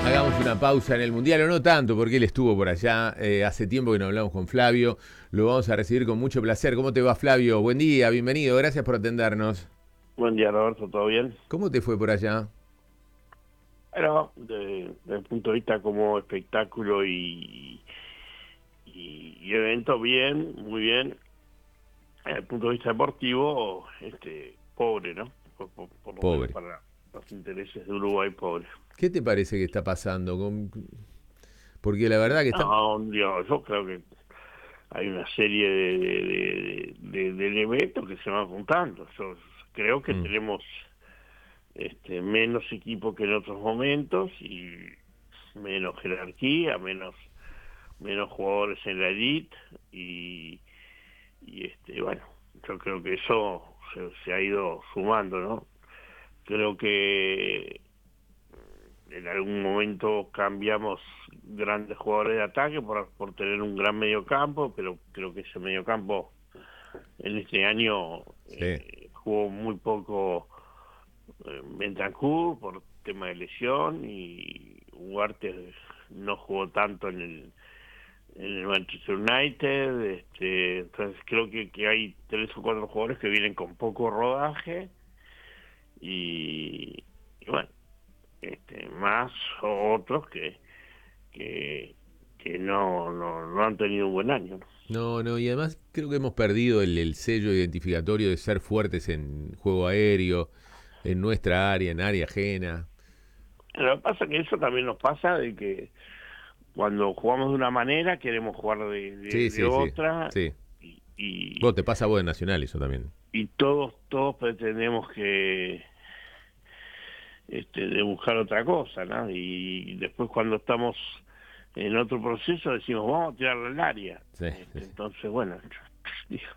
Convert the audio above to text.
Hagamos una pausa en el Mundial, o no tanto, porque él estuvo por allá. Hace tiempo que no hablamos con Flavio. Lo vamos a recibir con mucho placer. ¿Cómo te va, Flavio? Buen día, bienvenido. Gracias por atendernos. Buen día, Roberto, ¿todo bien? ¿Cómo te fue por allá? Bueno, desde el punto de vista como espectáculo y evento, bien, muy bien. Desde el punto de vista deportivo, pobre, ¿no? Por lo menos Pobre. para los intereses de Uruguay, pobre. ¿Qué te parece que está pasando? Porque la verdad que está... No, Dios, yo creo que hay una serie de elementos que se van juntando. Yo creo que Mm, tenemos menos equipo que en otros momentos y menos jerarquía, menos jugadores en la elite y bueno, yo creo que eso se ha ido sumando, ¿no? Creo que en algún momento cambiamos grandes jugadores de ataque por tener un gran mediocampo, pero creo que ese mediocampo en este año sí. jugó muy poco Bentancur por tema de lesión y Ugarte no jugó tanto en el Manchester United, entonces creo que hay 3 o 4 jugadores que vienen con poco rodaje y bueno, más otros que, que no han tenido un buen año, ¿no? No, no, y además creo que hemos perdido el sello identificatorio de ser fuertes en juego aéreo, en nuestra área, en área ajena. Lo que pasa es que eso también nos pasa de que cuando jugamos de una manera queremos jugar Sí, de sí, sí, otra sí. y, y, Vos te pasa a vos de Nacional eso también. y todos pretendemos que de buscar otra cosa, ¿no? Y después cuando estamos en otro proceso decimos, vamos a tirarlo al área. Sí, sí, sí. Entonces, bueno,